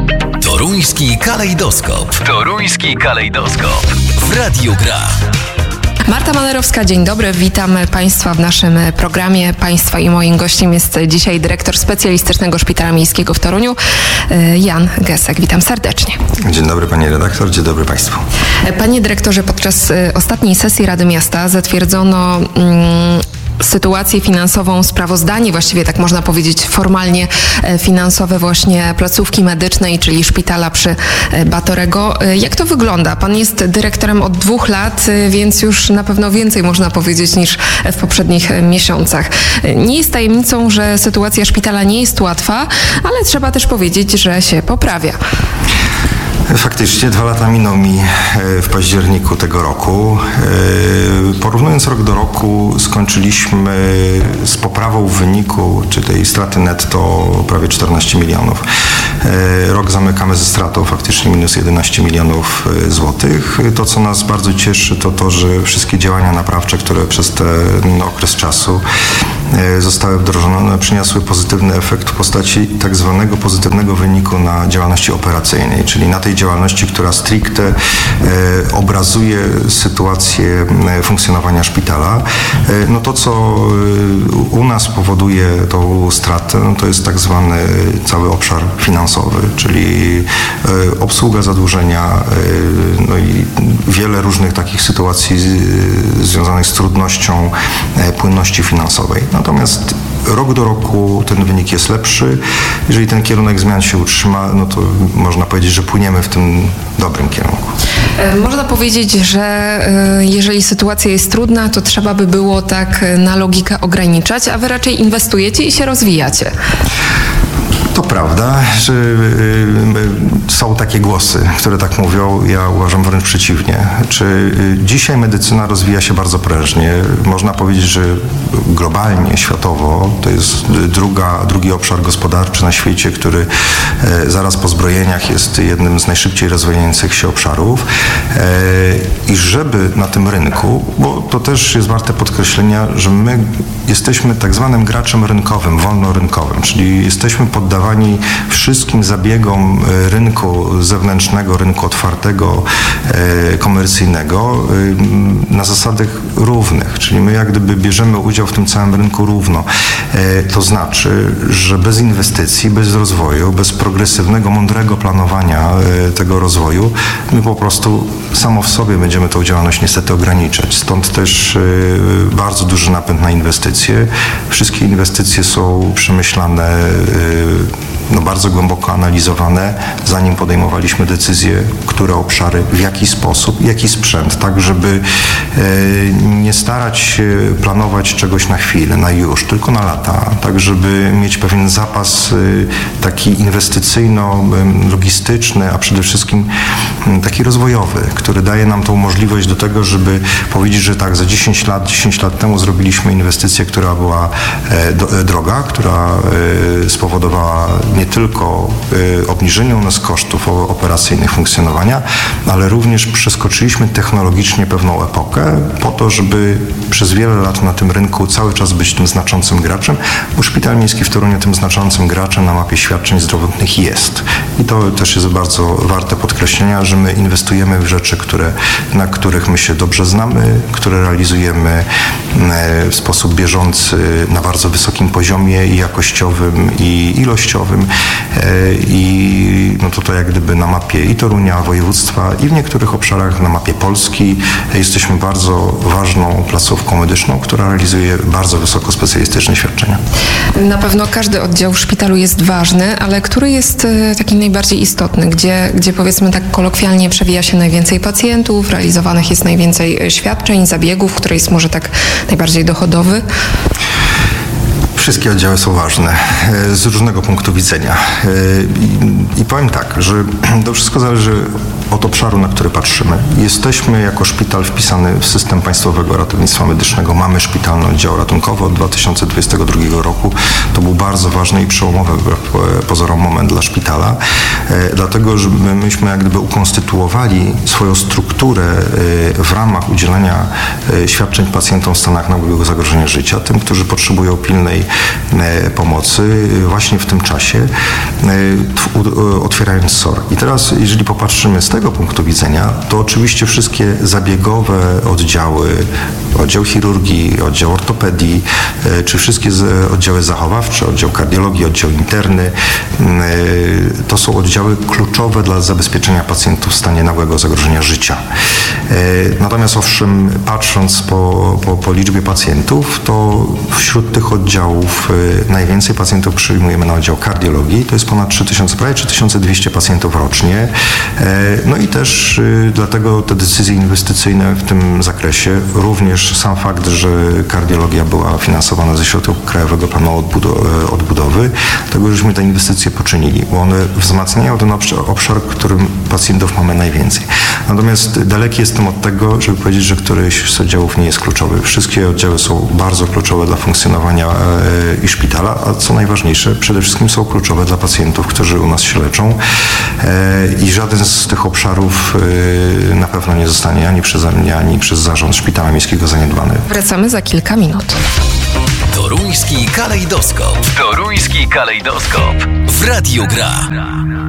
Toruński kalejdoskop. Toruński kalejdoskop. W Radiu Gra. Marta Manerowska, dzień dobry. Witam Państwa w naszym programie. Państwa i moim gościem jest dzisiaj dyrektor Specjalistycznego Szpitala Miejskiego w Toruniu, Jan Gesek. Witam serdecznie. Dzień dobry pani redaktor, dzień dobry Państwu. Panie dyrektorze, podczas ostatniej sesji Rady Miasta zatwierdzono sytuację finansową, sprawozdanie, właściwie tak można powiedzieć formalnie finansowe właśnie placówki medycznej, czyli szpitala przy Batorego. Jak to wygląda? Pan jest dyrektorem od 2 lat, więc już na pewno więcej można powiedzieć niż w poprzednich miesiącach. Nie jest tajemnicą, że sytuacja szpitala nie jest łatwa, ale trzeba też powiedzieć, że się poprawia. Faktycznie 2 lata minął mi w październiku tego roku. Porównując rok do roku, skończyliśmy z poprawą wyniku, czy tej straty netto, prawie 14 milionów. Rok zamykamy ze stratą faktycznie minus 11 milionów złotych. To, co nas bardzo cieszy, to to, że wszystkie działania naprawcze, które przez ten okres czasu zostały wdrożone, przyniosły pozytywny efekt w postaci tak zwanego pozytywnego wyniku na działalności operacyjnej, czyli na tej działalności, która stricte obrazuje sytuację funkcjonowania szpitala. No to, co u nas powoduje tą stratę, no to jest tak zwany cały obszar finansowy, czyli obsługa zadłużenia, no i wiele różnych takich sytuacji związanych z trudnością płynności finansowej. Natomiast rok do roku ten wynik jest lepszy. Jeżeli ten kierunek zmian się utrzyma, no to można powiedzieć, że płyniemy w tym dobrym kierunku. Można powiedzieć, że jeżeli sytuacja jest trudna, to trzeba by było tak na logikę ograniczać, a wy raczej inwestujecie i się rozwijacie. To prawda, że są takie głosy, które tak mówią. Ja uważam wręcz przeciwnie. Czy dzisiaj medycyna rozwija się bardzo prężnie? Można powiedzieć, że globalnie, światowo to jest drugi obszar gospodarczy na świecie, który zaraz po zbrojeniach jest jednym z najszybciej rozwijających się obszarów. I żeby na tym rynku, bo to też jest warte podkreślenia, że my jesteśmy tak zwanym graczem rynkowym, wolnorynkowym, czyli jesteśmy poddawani wszystkim zabiegom rynku zewnętrznego, rynku otwartego, komercyjnego na zasadach równych, czyli my jak gdyby bierzemy udział w tym całym rynku równo. To znaczy, że bez inwestycji, bez rozwoju, bez progresywnego, mądrego planowania tego rozwoju, my po prostu samo w sobie będziemy tą działalność niestety ograniczać. Stąd też bardzo duży napęd na inwestycje. Wszystkie inwestycje są przemyślane, bardzo głęboko analizowane, zanim podejmowaliśmy decyzje, które obszary, w jaki sposób, jaki sprzęt, tak żeby nie starać się planować czegoś na chwilę, na już, tylko na lata, tak żeby mieć pewien zapas taki inwestycyjno-logistyczny, a przede wszystkim taki rozwojowy, który daje nam tą możliwość do tego, żeby powiedzieć, że tak, za 10 lat temu zrobiliśmy inwestycję, która była droga, która spowodowała nie tylko obniżenie u nas kosztów operacyjnych funkcjonowania, ale również przeskoczyliśmy technologicznie pewną epokę po to, żeby przez wiele lat na tym rynku cały czas być tym znaczącym graczem, bo Szpital Miejski w Toruniu tym znaczącym graczem na mapie świadczeń zdrowotnych jest. I to też jest bardzo warte podkreślenia, że my inwestujemy w rzeczy, na których my się dobrze znamy, które realizujemy w sposób bieżący na bardzo wysokim poziomie i jakościowym, i ilościowym. I to jak gdyby na mapie i Torunia, województwa i w niektórych obszarach na mapie Polski jesteśmy bardzo ważną placówką medyczną, która realizuje bardzo wysoko specjalistyczne świadczenia. Na pewno każdy oddział w szpitalu jest ważny, ale który jest taki najbardziej istotny, gdzie powiedzmy tak kolokwialnie przewija się najwięcej pacjentów, realizowanych jest najwięcej świadczeń, zabiegów, który jest może tak najbardziej dochodowy? Wszystkie oddziały są ważne z różnego punktu widzenia. I powiem tak, że to wszystko zależy od obszaru, na który patrzymy. Jesteśmy jako szpital wpisany w system Państwowego Ratownictwa Medycznego. Mamy szpitalny oddział ratunkowy od 2022 roku. To był bardzo ważny i przełomowy pozorom moment dla szpitala, dlatego że myśmy jak gdyby ukonstytuowali swoją strukturę w ramach udzielania świadczeń pacjentom w stanach nagłego zagrożenia życia, tym, którzy potrzebują pilnej pomocy właśnie w tym czasie, otwierając SOR. I teraz, jeżeli popatrzymy z tego punktu widzenia, to oczywiście wszystkie zabiegowe oddziały, oddział chirurgii, oddział ortopedii, czy wszystkie oddziały zachowawcze, oddział kardiologii, oddział interny, to są oddziały kluczowe dla zabezpieczenia pacjentów w stanie nagłego zagrożenia życia. Natomiast owszem, patrząc po liczbie pacjentów, to wśród tych oddziałów najwięcej pacjentów przyjmujemy na oddział kardiologii, to jest ponad 3000, prawie 3200 pacjentów rocznie. No i też dlatego te decyzje inwestycyjne w tym zakresie, również sam fakt, że kardiologia była finansowana ze środków Krajowego Planu Odbudowy, tego żeśmy te inwestycje poczynili, bo one wzmacniają ten obszar, w którym pacjentów mamy najwięcej. Natomiast daleki jestem od tego, żeby powiedzieć, że któryś z oddziałów nie jest kluczowy. Wszystkie oddziały są bardzo kluczowe dla funkcjonowania i szpitala, a co najważniejsze, przede wszystkim są kluczowe dla pacjentów, którzy u nas się leczą i żaden z tych obszarów na pewno nie zostanie ani przeze mnie, ani przez zarząd Szpitala Miejskiego zaniedbany. Wracamy za kilka minut. Toruński kalejdoskop. Toruński kalejdoskop. W Radiu Gra.